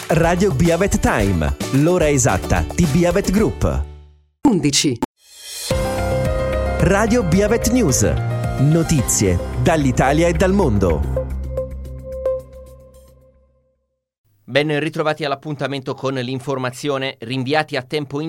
Radio Biavet Time, l'ora esatta di Biavet Group. 11. Radio Biavet News, notizie dall'Italia e dal mondo. Ben ritrovati all'appuntamento con l'informazione. Rinviati a tempo